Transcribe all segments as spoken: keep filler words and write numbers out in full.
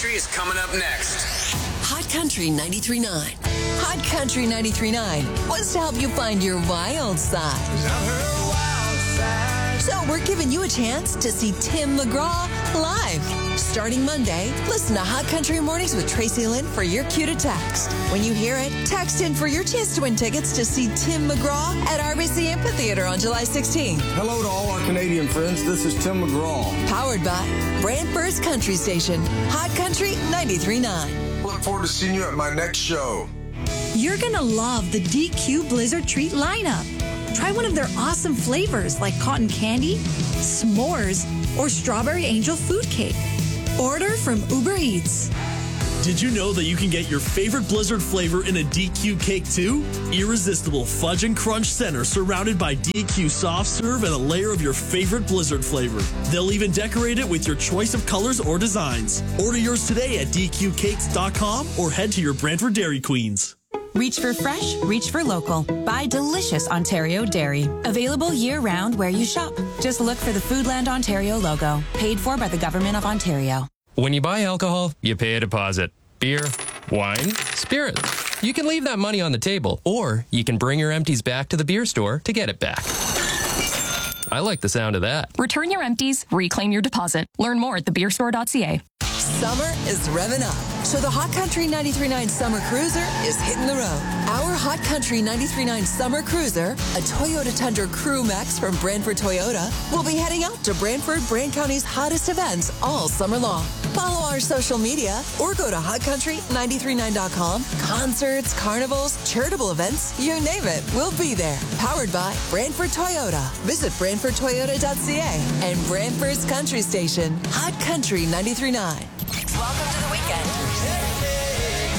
Country is coming up next. Hot Country ninety-three point nine. Hot Country ninety-three point nine wants to help you find your wild side. So we're giving you a chance to see Tim McGraw live. Starting Monday, listen to Hot Country Mornings with Tracy Lynn for your cue to text. When you hear it, text in for your chance to win tickets to see Tim McGraw at R B C Amphitheater on July sixteenth. Hello to all our Canadian friends. This is Tim McGraw. Powered by Brantford's Country Station, Hot Country ninety-three point nine. Look forward to seeing you at my next show. You're going to love the D Q Blizzard Treat lineup. Try one of their awesome flavors like cotton candy, s'mores, or strawberry angel food cake. Order from Uber Eats. Did you know that you can get your favorite Blizzard flavor in a D Q cake too? Irresistible fudge and crunch center surrounded by D Q soft serve and a layer of your favorite Blizzard flavor. They'll even decorate it with your choice of colors or designs. Order yours today at d q cakes dot com or head to your Brantford Dairy Queens. Reach for fresh, reach for local. Buy delicious Ontario dairy. Available year-round where you shop. Just look for the Foodland Ontario logo. Paid for by the Government of Ontario. When you buy alcohol, you pay a deposit. Beer, wine, spirits. You can leave that money on the table, or you can bring your empties back to the beer store to get it back. I like the sound of that. Return your empties, reclaim your deposit. Learn more at the beer store dot c a. Summer is revving up, so the Hot Country ninety-three point nine Summer Cruiser is hitting the road. Our Hot Country ninety-three point nine Summer Cruiser, a Toyota Tundra Crew Max from Brantford Toyota, will be heading out to Brantford, Brant County's hottest events all summer long. Follow our social media or go to hot country nine three nine dot com. Concerts, carnivals, charitable events, you name it, we'll be there. Powered by Brantford Toyota. Visit brantford toyota dot c a and Brantford's Country Station, Hot Country ninety-three point nine. Welcome to the weekend.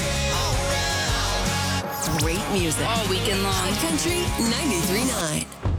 Great music. All weekend long. Hot Country ninety-three point nine.